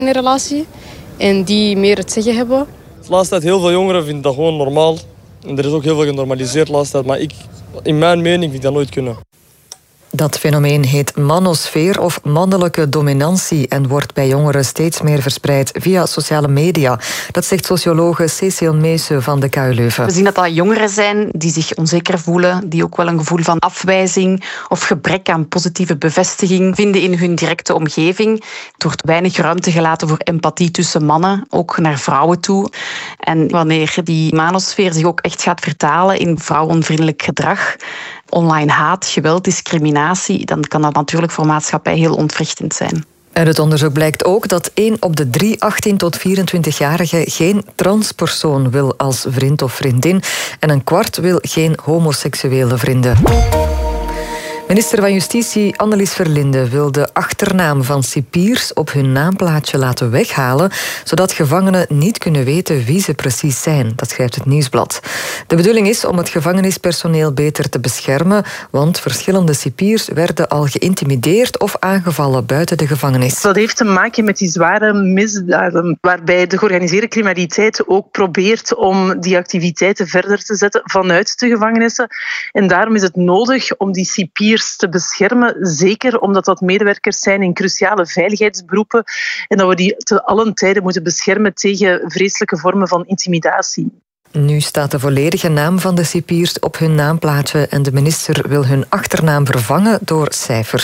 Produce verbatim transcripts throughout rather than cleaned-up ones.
in een relatie en die meer het zeggen hebben. De laatste tijd heel veel jongeren vinden dat gewoon normaal. En er is ook heel veel genormaliseerd de laatste tijd. Maar ik, in mijn mening vind ik dat nooit kunnen. Dat fenomeen heet manosfeer of mannelijke dominantie en wordt bij jongeren steeds meer verspreid via sociale media. Dat zegt sociologe Cecile Meese van de K U Leuven. We zien dat dat jongeren zijn die zich onzeker voelen, die ook wel een gevoel van afwijzing of gebrek aan positieve bevestiging vinden in hun directe omgeving. Het wordt weinig ruimte gelaten voor empathie tussen mannen, ook naar vrouwen toe. En wanneer die manosfeer zich ook echt gaat vertalen in vrouwenvriendelijk gedrag, online haat, geweld, discriminatie, dan kan dat natuurlijk voor maatschappij heel ontwrichtend zijn. Uit het onderzoek blijkt ook dat één op de drie achttien tot vierentwintig-jarigen geen transpersoon wil als vriend of vriendin en een kwart wil geen homoseksuele vrienden. Minister van Justitie Annelies Verlinde wil de achternaam van cipiers op hun naamplaatje laten weghalen, zodat gevangenen niet kunnen weten wie ze precies zijn. Dat schrijft het Nieuwsblad. De bedoeling is om het gevangenispersoneel beter te beschermen, want verschillende cipiers werden al geïntimideerd of aangevallen buiten de gevangenis. Dat heeft te maken met die zware misdaden, waarbij de georganiseerde criminaliteit ook probeert om die activiteiten verder te zetten vanuit de gevangenissen. En daarom is het nodig om die cipiers te beschermen, zeker omdat dat medewerkers zijn in cruciale veiligheidsberoepen en dat we die te allen tijden moeten beschermen tegen vreselijke vormen van intimidatie. Nu staat de volledige naam van de cipiers op hun naamplaatje en de minister wil hun achternaam vervangen door cijfers.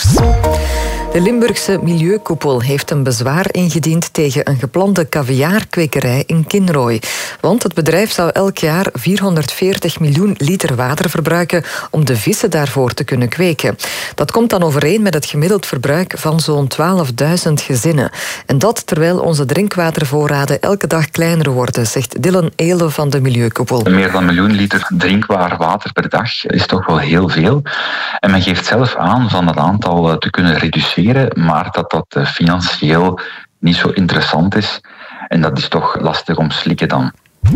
De Limburgse Milieukoepel heeft een bezwaar ingediend tegen een geplande caviarkwekerij in Kinrooi. Want het bedrijf zou elk jaar vierhonderdveertig miljoen liter water verbruiken om de vissen daarvoor te kunnen kweken. Dat komt dan overeen met het gemiddeld verbruik van zo'n twaalfduizend gezinnen. En dat terwijl onze drinkwatervoorraden elke dag kleiner worden, zegt Dylan Eelen van de Milieukoepel. Meer dan een miljoen liter drinkbaar water per dag is toch wel heel veel. En men geeft zelf aan van dat aantal te kunnen reduceren, maar dat dat financieel niet zo interessant is. En dat is toch lastig om slikken dan.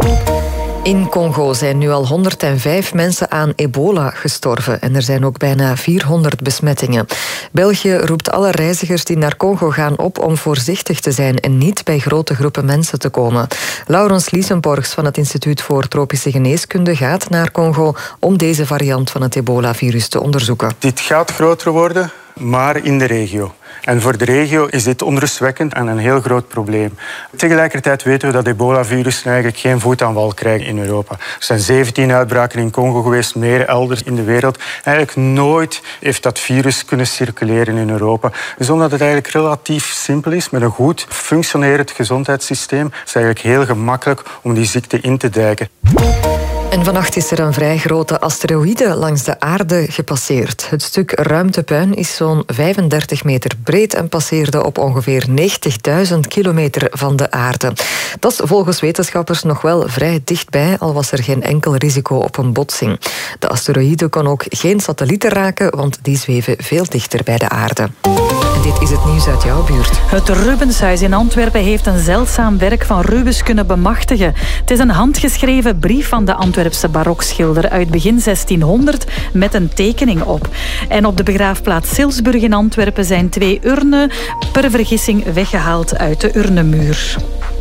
In Congo zijn nu al honderdvijf mensen aan ebola gestorven en er zijn ook bijna vierhonderd besmettingen. België roept alle reizigers die naar Congo gaan op om voorzichtig te zijn en niet bij grote groepen mensen te komen. Laurens Liesenborgs van het Instituut voor Tropische Geneeskunde gaat naar Congo om deze variant van het ebola-virus te onderzoeken. Dit gaat groter worden, maar in de regio. En voor de regio is dit onrustwekkend en een heel groot probleem. Tegelijkertijd weten we dat ebola-virus eigenlijk geen voet aan wal krijgen in Europa. Er zijn zeventien uitbraken in Congo geweest, meer elders in de wereld. Eigenlijk nooit heeft dat virus kunnen circuleren in Europa. Dus omdat het eigenlijk relatief simpel is, met een goed functionerend gezondheidssysteem, is het eigenlijk heel gemakkelijk om die ziekte in te dijken. En vannacht is er een vrij grote asteroïde langs de aarde gepasseerd. Het stuk ruimtepuin is zo'n vijfendertig meter breed en passeerde op ongeveer negentigduizend kilometer van de aarde. Dat is volgens wetenschappers nog wel vrij dichtbij, al was er geen enkel risico op een botsing. De asteroïde kon ook geen satellieten raken, want die zweven veel dichter bij de aarde. En dit is het nieuws uit jouw buurt. Het Rubenshuis in Antwerpen heeft een zeldzaam werk van Rubens kunnen bemachtigen. Het is een handgeschreven brief van de Antwerpse barokschilder uit begin zestienhonderd met een tekening op. En op de begraafplaats Silsburg in Antwerpen zijn twee urnen per vergissing weggehaald uit de urnemuur.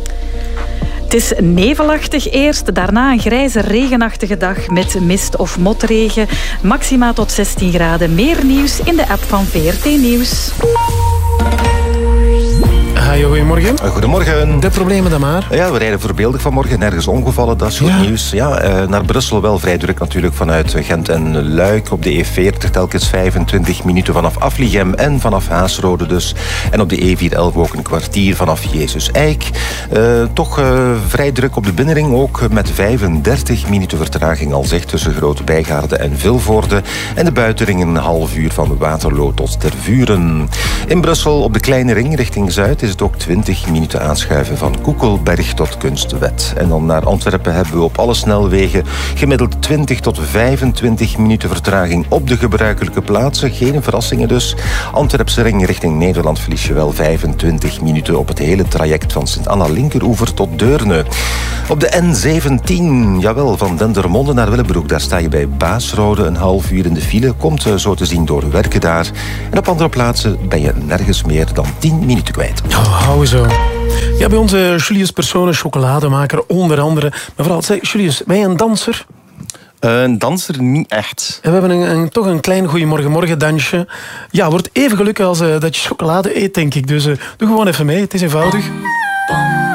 Het is nevelachtig eerst, daarna een grijze regenachtige dag met mist of motregen. Maxima tot zestien graden. Meer nieuws in de app van V R T Nieuws. Hi, goedemorgen. Goedemorgen. De problemen dan maar? Ja, we rijden voorbeeldig vanmorgen. Nergens ongevallen, dat is goed ja. nieuws. Ja, uh, naar Brussel wel vrij druk natuurlijk vanuit Gent en Luik. Op de E veertig telkens vijfentwintig minuten vanaf Afligem en vanaf Haasrode dus. En op de E vierhonderdelf ook een kwartier vanaf Jezus Eik. Uh, toch uh, vrij druk op de binnenring ook met vijfendertig minuten vertraging al zeg tussen Grote Bijgaarde en Vilvoorde. En de buitenring een half uur van Waterloo tot Tervuren. In Brussel op de kleine ring richting Zuid is het ook twintig minuten aanschuiven van Koekelberg tot Kunstwet. En dan naar Antwerpen hebben we op alle snelwegen gemiddeld twintig tot vijfentwintig minuten vertraging op de gebruikelijke plaatsen. Geen verrassingen dus. Antwerpse ring richting Nederland verlies je wel vijfentwintig minuten op het hele traject van Sint-Anna Linkeroever tot Deurne. Op de N zeventien, jawel, van Dendermonde naar Willebroek, daar sta je bij Baasrode een half uur in de file. Komt zo te zien door werken daar. En op andere plaatsen ben je nergens meer dan tien minuten kwijt. Oh. hou zo. Ja, bij onze Julius Personen, chocolademaker onder andere. Maar vooral, zeg, Julius, ben je een danser? Uh, een danser niet echt. En we hebben een, een, toch een klein goeiemorgen-morgen dansje. Ja, wordt even gelukkig als uh, dat je chocolade eet, denk ik. Dus uh, doe gewoon even mee, het is eenvoudig.